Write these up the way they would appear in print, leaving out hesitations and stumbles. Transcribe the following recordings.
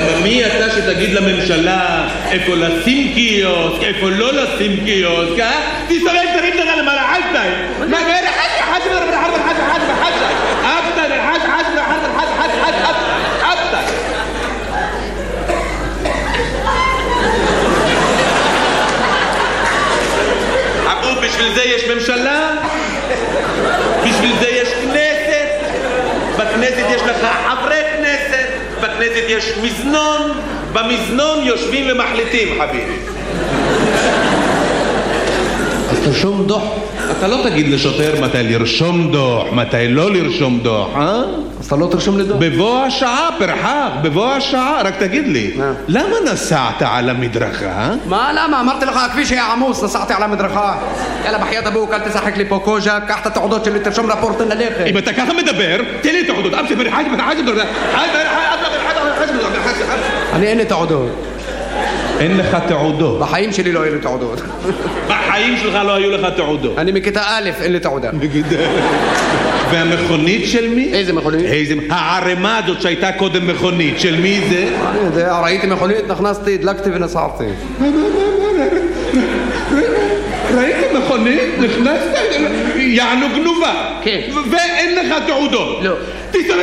מי אתה שתגיד לממשלה איפה לשים קיוסק, איפה לא לשים קיוסק, אה? תסתובב תרים לך למעלה חסי. מה גאלה חסי חסי אבו, בשביל זה יש ממשלה, בשביל זה יש כנסת, בכנסת יש לך חברי כנסת, בכנסת יש מזנון, במזנון יושבים ומחליטים, חביבי. אז תרשום דוח. אתה לא תגיד לשוטר מתי לרשום דוח, מתי לא לרשום דוח, אה? אז אתה לא תרשום לי דוח. בבוא השעה, פרחק, בבוא השעה, רק תגיד לי, למה נסעת על המדרכה? מה, למה? אמרתי לך, הכביש היה עמוס, נסעתי על המדרכה. יאללה, בחייאת אבוק, אל תשחק לי פה קוז'ה, קח את התעודות שלי, תרשום רפורט ללכת. אם אתה ככה מדבר, תן לי תעודות, אני אין לי תעודות. אין לך תעודות. בחיים שלי לא היו לי תעודות. בחיים שלך לא היו לך תעודות. אני מכיתה א', אין לי תעודה. והמכונית של מי? איזה מכונית? הערימה הזאת שהייתה קודם מכונית, של מי זה? אני יודע, ראיתי מכונית, נכנסתי, הדלקתי ונסעתי. ראיתי מכונית, נכנסת, יענו גנובה. כן. ואין לך תעודות. לא. תסתובב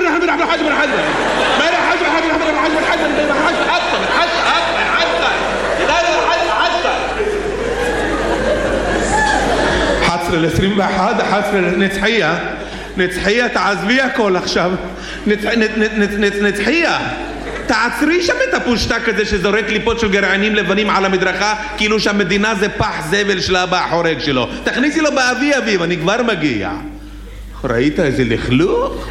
ל-21, 11 נצחיה. נצחיה, תעזבי הכל עכשיו. נצחיה. תעצרי שם את הפושטק הזה שזורק ליפות של גרעינים לבנים על המדרכה כאילו שהמדינה זה פח זבל של אבא החורג שלו. תכניסי לו באבי אביב, אני כבר מגיע. ראית איזה לכלוך?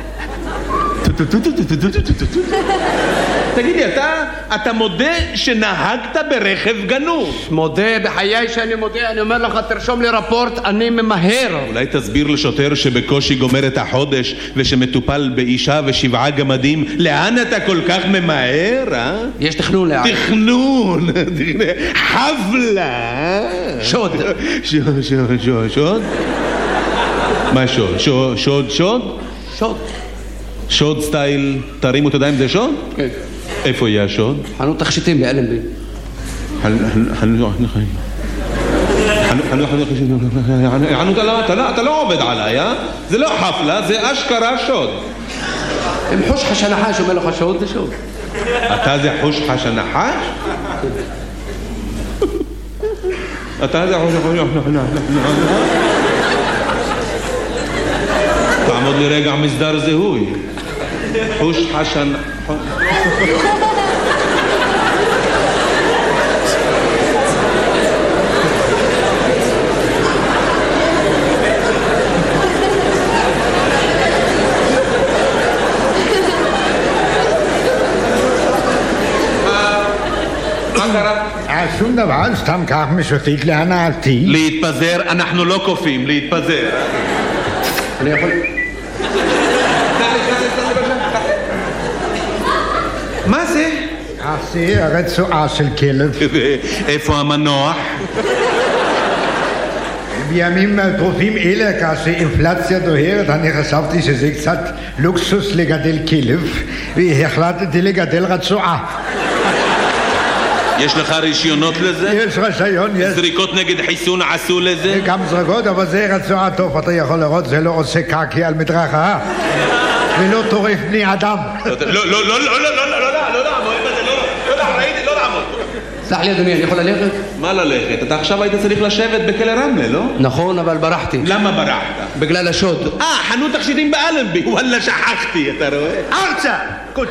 תגידי, אתה מודה שנהגת ברכב גנוב? מודה, בחיי שאני מודה, אני אומר לך, תרשום לי רפורט, אני ממהר. אולי תסביר לשוטר שבקושי גומר את החודש ושמטופל באישה ו7 גמדים, לאן אתה כל כך ממהר, אה? יש תכנון לאן. תכנון, חבלה. שוד. שוד? מה שוד? שוד? שוד. שוד סטייל, תרימו את הידיים, זה שוד? כן. איפה יהיה השוד? חנות תכשיטים באלנבי. אתה לא עובד עליי, אה? זה לא חפלה, זה אשכרה שוד. אם חוש חשנחש אומר לך שוד, זה שוד. אתה זה חוש חשנחש? אתה זה חוש חשנחש? תעמוד לי רגע מסדר זיהוי. חוש חשן... מה קרה? שום דבר, סתם כך משוטט להנאתי. להתפזר, אנחנו לא קופים, להתפזר. אני יכול... מה זה? זה הרצועה של כלב. איפה המנוח? בימים טרופים אלה, כאשר אינפלציה דוהרת, אני חשבתי שזה קצת לוקסוס לגדל כלב, והחלטתי לגדל רצועה. יש לך רישיונות לזה? יש רישיון, יש. זריקות נגד חיסון עשו לזה? גם זריקות, אבל זה רצועה טוב, אתה יכול לראות, זה לא עושה קקי על מדרכה, ולא טורף בני אדם. לא לעמוד. סלח לי אדוני, אני יכול ללכת? מה ללכת? אתה עכשיו היית צריך לשבת בכלא רמלה, לא? נכון, אבל ברחתי. למה ברחת? בגלל השוד. חנות תכשיטים באלנבי. וואלה, שכחתי, אתה רואה? ארצה! קוד.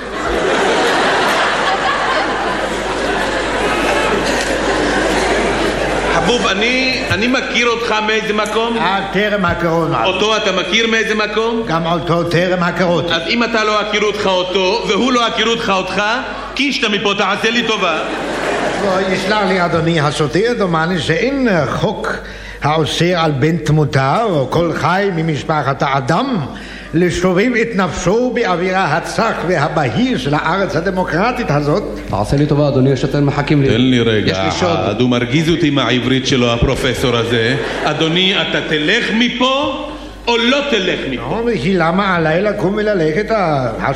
חבוב, אני מכיר אותך מאיזה מקום? טרם הכרות. אותו אתה מכיר מאיזה מקום? גם אותו טרם הכרות. אז אם אתה לא הכירו אותך אותו, והוא לא הכירו אותך אותך, קישת מפה, תעשה לי טובה. יסלח לי אדוני השוטר, דומני שאין חוק האוסר על בן תמותה או כל חי ממשפחת האדם לשובב את נפשו באווירה הצח והבהיר של הארץ הדמוקרטית הזאת. תעשה לי טובה אדוני, השוטר מחכים לי. תן לי רגע, יש לי שוד. הוא מרגיז אותי מהעברית שלו, הפרופסור הזה. אדוני, אתה תלך מפה או לא תלך מפה? וכי למה עליי לקום וללכת?